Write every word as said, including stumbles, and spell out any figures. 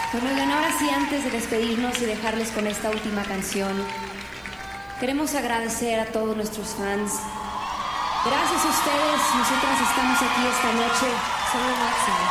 Bueno, oigan, ahora sí, antes de despedirnos y dejarles con esta última canción, queremos agradecer a todos nuestros fans. Gracias a ustedes, nosotras estamos aquí esta noche. Son lo máximo.